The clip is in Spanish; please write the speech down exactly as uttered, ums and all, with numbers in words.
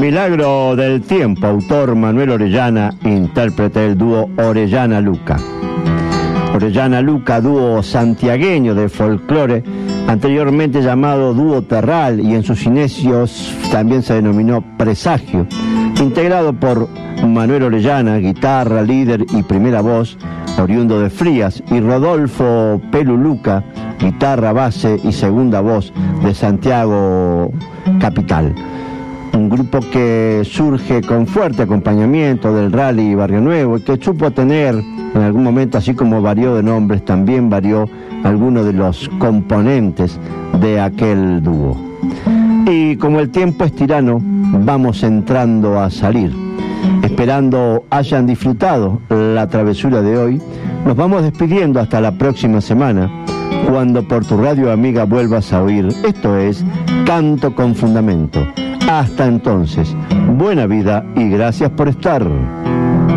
Milagro del tiempo, autor Manuel Orellana, intérprete del dúo Orellana-Luca. Orellana-Luca, dúo santiagueño de folclore, anteriormente llamado dúo terral y en sus inicios también se denominó Presagio, integrado por Manuel Orellana, guitarra, líder y primera voz, oriundo de Frías, y Rodolfo Pelu Luca, guitarra, base y segunda voz de Santiago capital. Un grupo que surge con fuerte acompañamiento del rally Barrio Nuevo y que supo tener en algún momento, así como varió de nombres, también varió algunos de los componentes de aquel dúo. Y como el tiempo es tirano, vamos entrando a salir. Esperando hayan disfrutado la travesura de hoy, nos vamos despidiendo hasta la próxima semana, cuando por tu radio amiga vuelvas a oír. Esto es Canto con Fundamento. Hasta entonces, buena vida y gracias por estar.